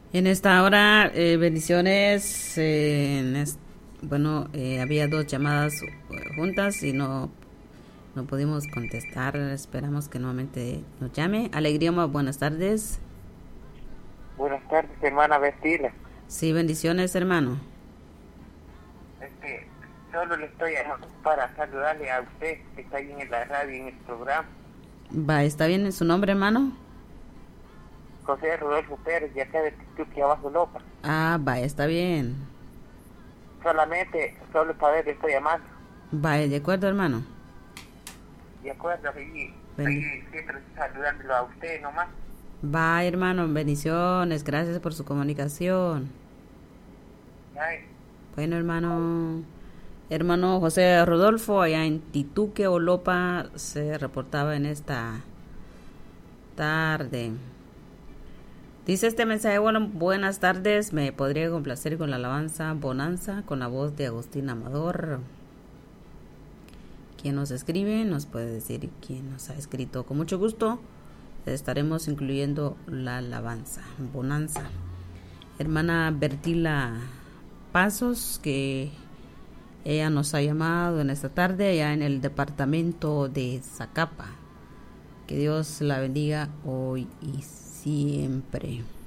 En esta hora, bendiciones. Había dos llamadas juntas y no pudimos contestar. Esperamos que nuevamente nos llame. Alegría, buenas tardes. Buenas tardes, hermana Bertila. Sí, bendiciones, hermano. Solo le estoy llamando para saludarle a usted que está ahí en la radio, en el programa. Va, ¿está bien en su nombre, hermano? José Rodolfo Pérez, de acá de Tituque, abajo Lopa. Ah, va, está bien. Solo para ver, le estoy llamando. Va, de acuerdo, hermano. De acuerdo, ahí siempre saludándolo a usted nomás. Va, hermano, bendiciones. Gracias por su comunicación. Ay. Bueno, hermano José Rodolfo, allá en Tituque, Olopa, se reportaba en esta tarde. Dice este mensaje: bueno, buenas tardes, me podría complacer con la alabanza Bonanza, con la voz de Agustín Amador. Quien nos escribe nos puede decir quién nos ha escrito. Con mucho gusto estaremos incluyendo la alabanza Bonanza. Hermana Bertila Pasos, que ella nos ha llamado en esta tarde allá en el departamento de Zacapa. Que Dios la bendiga hoy y siempre.